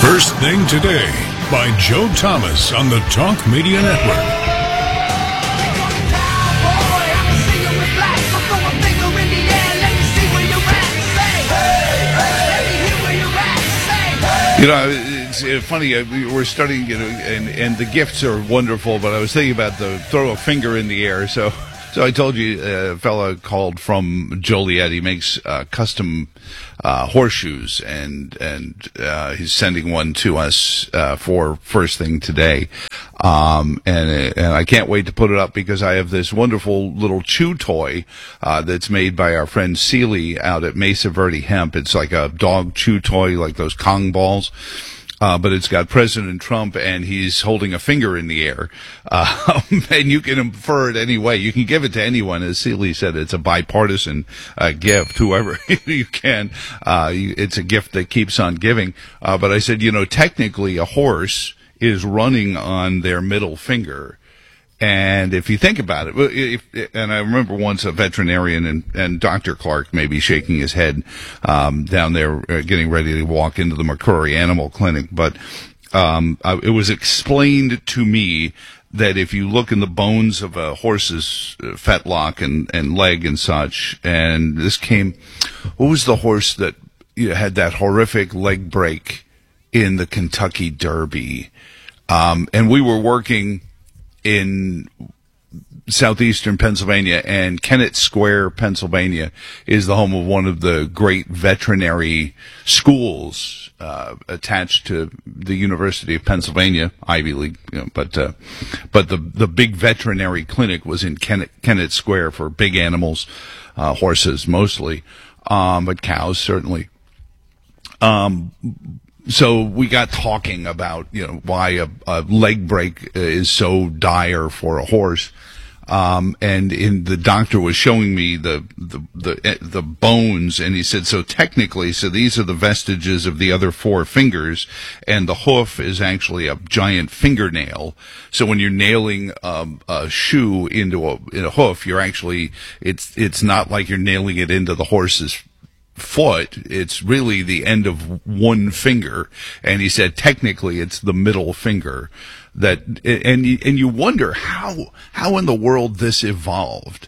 First Thing Today by Joe Thomas on the Talk Media Network. You know, it's funny, we're starting, and the gifts are wonderful, but I was thinking about the throw a finger in the air. So I told you a fella called from Joliet. He makes custom horseshoes, and he's sending one to us for First Thing Today. And I can't wait to put it up because I have this wonderful little chew toy that's made by our friend Sealy out at Mesa Verde Hemp. It's like a dog chew toy, like those Kong balls. But it's got President Trump, and he's holding a finger in the air. And you can infer it any way. You can give it to anyone. As Sealy said, it's a bipartisan gift, whoever you can. It's a gift that keeps on giving. But I said, technically a horse is running on their middle finger. And if you think about it, and I remember once a veterinarian and Dr. Clark maybe shaking his head down there getting ready to walk into the McCrory Animal Clinic, but it was explained to me that if you look in the bones of a horse's fetlock and leg and such, and this came, what was the horse that had that horrific leg break in the Kentucky Derby? And we were working in southeastern Pennsylvania, and Kennett Square, Pennsylvania, is the home of one of the great veterinary schools attached to the University of Pennsylvania, Ivy League. But the big veterinary clinic was in Kennett Square for big animals, horses mostly, but cows certainly. So we got talking about, why a leg break is so dire for a horse. And the doctor was showing me the bones, and he said, so these are the vestiges of the other four fingers, and the hoof is actually a giant fingernail. So when you're nailing a shoe into a hoof, you're actually, it's not like you're nailing it into the horse's foot. It's really the end of one finger, and he said technically it's the middle finger that, and you wonder how in the world this evolved,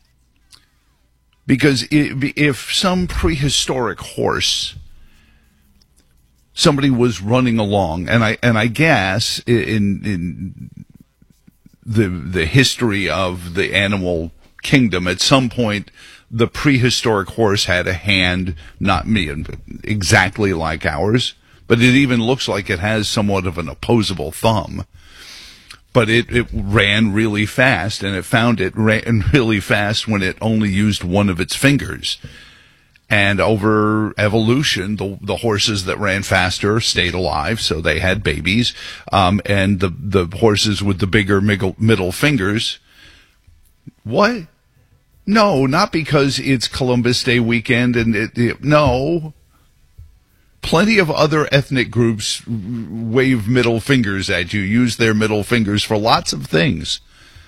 because if some prehistoric horse, somebody was running along, and I guess in the history of the animal kingdom, at some point the prehistoric horse had a hand, not exactly like ours, but it even looks like it has somewhat of an opposable thumb. But it ran really fast, and it found it ran really fast when it only used one of its fingers. And over evolution, the horses that ran faster stayed alive, so they had babies. And the horses with the bigger middle fingers, what? No, not because it's Columbus Day weekend and no. Plenty of other ethnic groups wave middle fingers at you, use their middle fingers for lots of things.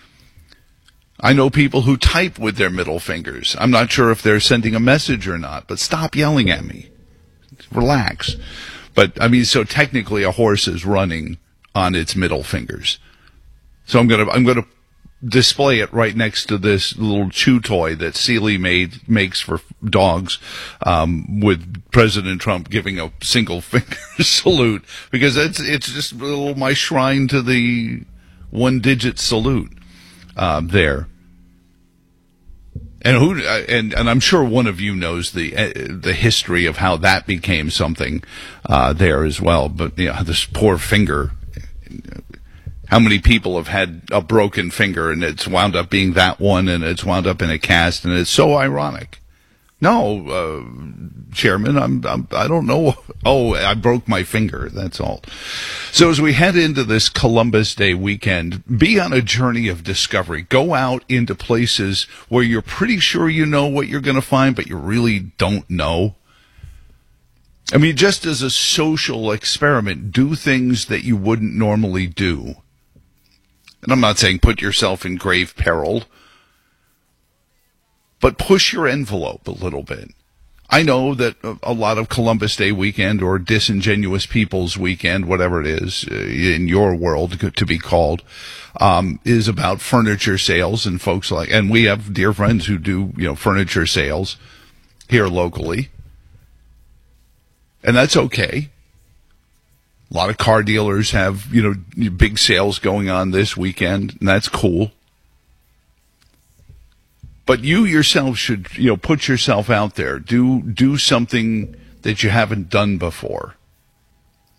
I know people who type with their middle fingers. I'm not sure if they're sending a message or not, but stop yelling at me. Relax. But, so technically a horse is running on its middle fingers. So I'm gonna display it right next to this little chew toy that Sealy makes for dogs, with President Trump giving a single finger salute, because it's just my shrine to the one-digit salute there. And I'm sure one of you knows the history of how that became something there as well. But this poor finger. How many people have had a broken finger and it's wound up being that one, and it's wound up in a cast, and it's so ironic. No, Chairman, I don't know. Oh, I broke my finger. That's all. So as we head into this Columbus Day weekend, be on a journey of discovery. Go out into places where you're pretty sure you know what you're going to find, but you really don't know. Just as a social experiment, do things that you wouldn't normally do. And I'm not saying put yourself in grave peril, but push your envelope a little bit. I know that a lot of Columbus Day weekend or Disingenuous Peoples weekend, whatever it is in your world to be called, is about furniture sales and folks and we have dear friends who do, furniture sales here locally. And that's okay. A lot of car dealers have, big sales going on this weekend, and that's cool. But you yourself should, put yourself out there. Do something that you haven't done before.